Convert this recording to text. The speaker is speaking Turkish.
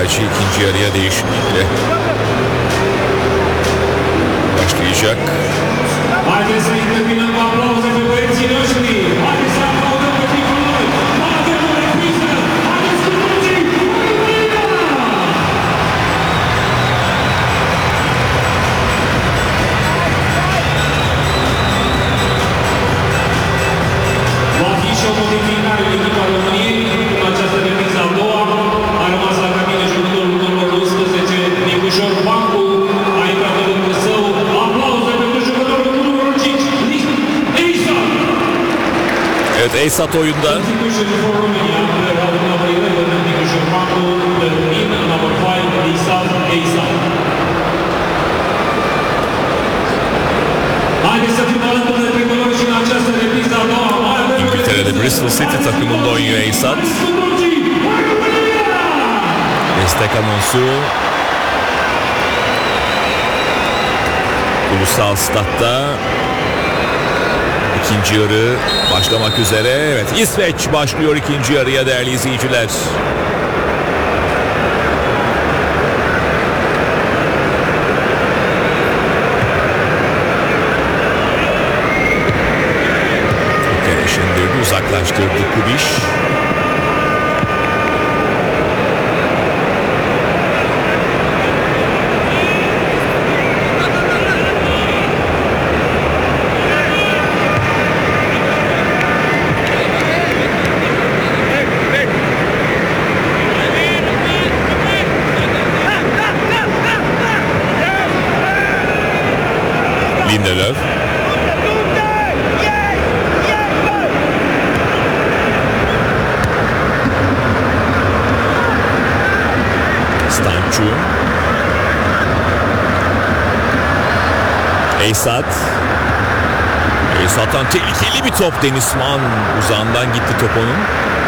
Fenerbahçe ikinci yarıya değişiklikle başlayacak. Haideți să intervinăm cu aplauze pe băieții noștri. Haideți să aplaudăm pe tricolori. Avem o repriză. Haideți cu toții. Va fi și o modificare în echipa României. În această repriză a doua a rămas la cabine jucătorul numărul 11, Nicușor Bancu. A intrat în locul său. Aplauze pentru jucătorul numărul 5, Eysat. Evet, Eysat oyunda. İngiltere'de Bristol City takımında oynuyor Eysat. Destek anonsu Ulusal Statta. İkinci yarı başlamak üzere. Evet, İsveç başlıyor ikinci yarıya değerli izleyiciler. Şimdi uzaklaştırdı Kubiş. Lindelöf. Stancu. Eysat. Eysat'tan tehlikeli bir top, Denizman uzağından gitti top onun.